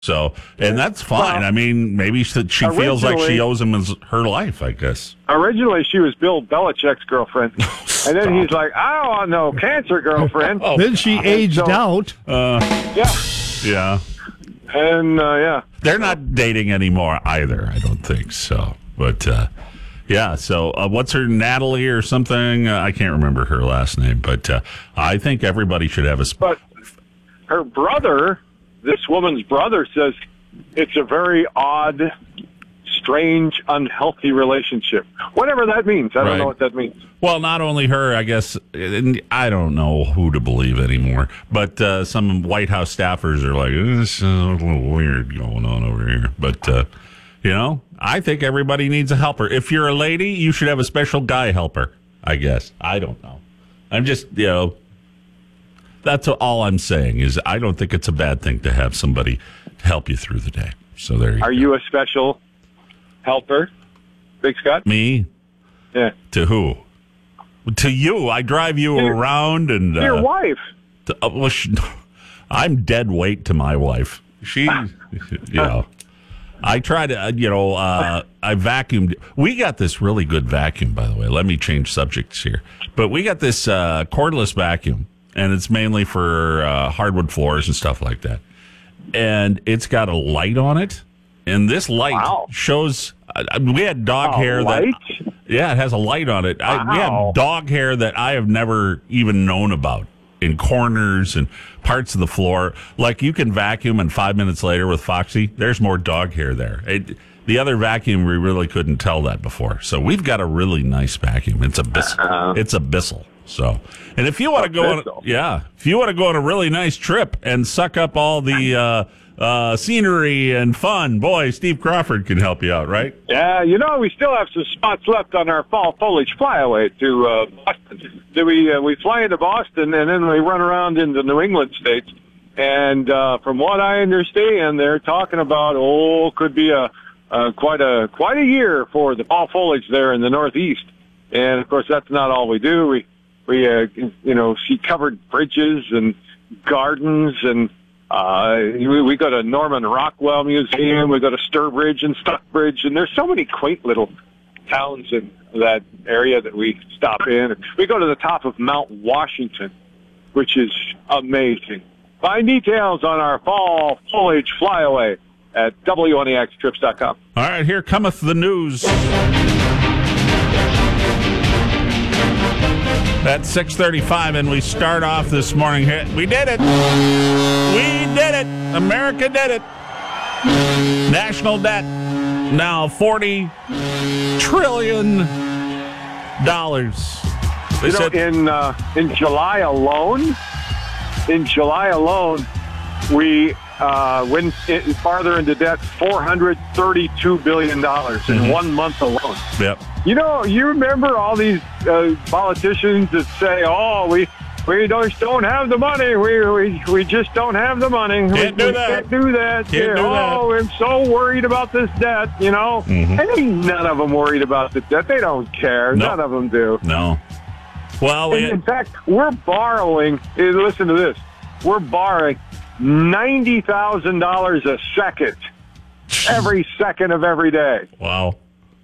So, and that's fine. Well, I mean, maybe she feels like she owes him her life, I guess. Originally, she was Bill Belichick's girlfriend. And then he's like, I don't want no cancer girlfriend. Then she aged out. Yeah. Yeah. And, yeah. They're not dating anymore either, I don't think so. But, yeah, so what's her, Natalie or something? I can't remember her last name, but I think everybody should have a... But her brother, this woman's brother, says it's a very odd, strange, unhealthy relationship. Whatever that means. I don't know what that means. Well, not only her, I guess, and I don't know who to believe anymore, but some White House staffers are like, this is a little weird going on over here. But, you know, I think everybody needs a helper. If you're a lady, you should have a special guy helper, I guess. I don't know. I'm just, you know, that's all I'm saying is I don't think it's a bad thing to have somebody help you through the day. So there you go. Are you a special helper, Big Scott? Me? Yeah. To who? To you. I drive you around and... your wife. I'm dead weight to my wife. She, you know... I try to, I vacuumed. We got this really good vacuum, by the way. Let me change subjects here. But we got this cordless vacuum, and it's mainly for hardwood floors and stuff like that. And it's got a light on it, and this light shows. We had dog hair light? Yeah, it has a light on it. We have dog hair that I have never even known about in corners and parts of the floor. Like you can vacuum, and 5 minutes later with Foxy, there's more dog hair there. The other vacuum, we really couldn't tell that before. So we've got a really nice vacuum. It's a Bissell. It's a Bissell. So, and if you want to go if you want to go on a really nice trip and suck up all the scenery and fun, boy, Steve Crawford can help you out, right? Yeah, we still have some spots left on our fall foliage flyaway to Boston. We fly into Boston and then we run around in the New England states. And from what I understand, they're talking about could be quite a year for the fall foliage there in the Northeast. And of course, that's not all we do. We see covered bridges and gardens and. We go to Norman Rockwell Museum. We go to Sturbridge and Stockbridge, and there's so many quaint little towns in that area that we stop in. We go to the top of Mount Washington, which is amazing. Find details on our fall foliage flyaway at WNEXtrips.com. All right, here cometh the news. At 6:35, and we start off this morning here. We did it. We did it. America did it. National debt now $40 trillion. They said in July alone, we went farther into debt, $432 billion in 1 month alone. Yep. You remember all these politicians that say, we don't have the money. We just don't have the money. Can't do that. Can't do that. I'm so worried about this debt, Mm-hmm. I think none of them worried about the debt. They don't care. No. None of them do. No. Well, in fact, we're borrowing, listen to this, we're borrowing $90,000 a second, every second of every day. Wow.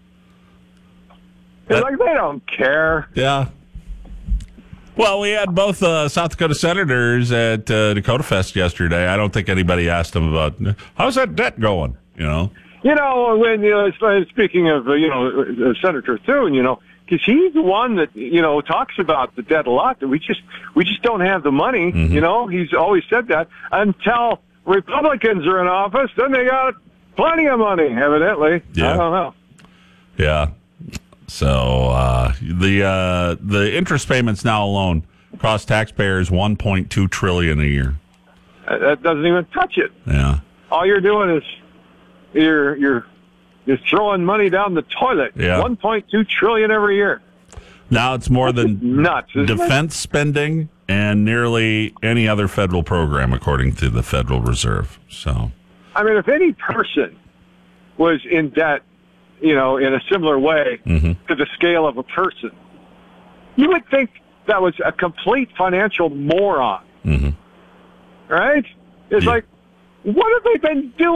It's like they don't care. Yeah. Well, we had both South Dakota senators at Dakota Fest yesterday. I don't think anybody asked them about how's that debt going. When speaking of Senator Thune, because he's the one that talks about the debt a lot. That we just don't have the money. Mm-hmm. He's always said that until Republicans are in office, then they got plenty of money. Evidently, yeah. I don't know. Yeah. So the interest payments now alone cost taxpayers $1.2 trillion a year. That doesn't even touch it. Yeah. All you're doing is you're throwing money down the toilet. Yeah. $1.2 trillion every year. Now it's more than nuts. Defense spending and nearly any other federal program, according to the Federal Reserve. So, I mean, if any person was in debt, in a similar way mm-hmm. to the scale of a person, you would think that was a complete financial moron. Mm-hmm. Right? It's like, what have they been doing?